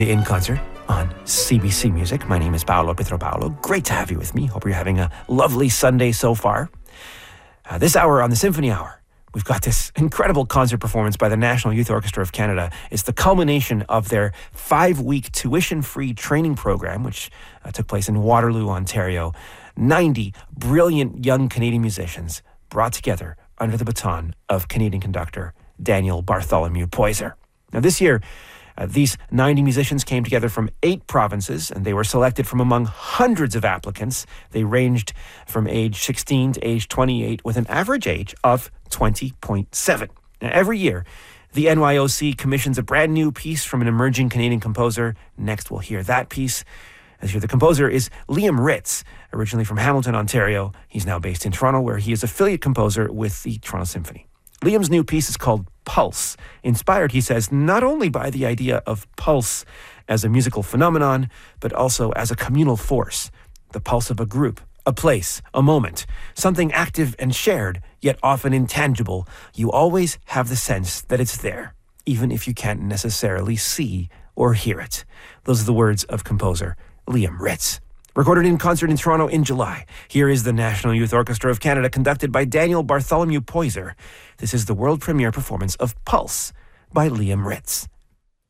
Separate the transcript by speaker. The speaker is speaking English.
Speaker 1: In concert on CBC Music. My name is Paolo Pietro-Paolo. Great to have you with me. Hope you're having a lovely Sunday so far. This hour on the Symphony Hour, we've got this incredible concert performance by the National Youth Orchestra of Canada. It's the culmination of their 5-week tuition-free training program, which took place in Waterloo, Ontario. 90 brilliant young Canadian musicians brought together under the baton of Canadian conductor Daniel Bartholomew Poyser. Now this year, these 90 musicians came together from 8 provinces, and they were selected from among hundreds of applicants. They ranged from age 16 to age 28, with an average age of 20.7. Now, every year, the NYOC commissions a brand new piece from an emerging Canadian composer. Next, we'll hear that piece. This year, the composer is Liam Ritz, originally from Hamilton, Ontario. He's now based in Toronto, where he is affiliate composer with the Toronto Symphony. Liam's new piece is called Pulse, inspired, he says, not only by the idea of pulse as a musical phenomenon, but also as a communal force, the pulse of a group, a place, a moment, something active and shared, yet often intangible. You always have the sense that it's there, even if you can't necessarily see or hear it. Those are the words of composer Liam Ritz. Recorded in concert in Toronto in July, here is the National Youth Orchestra of Canada, conducted by Daniel Bartholomew Poyser. This is the world premiere performance of Pulse by Liam Ritz.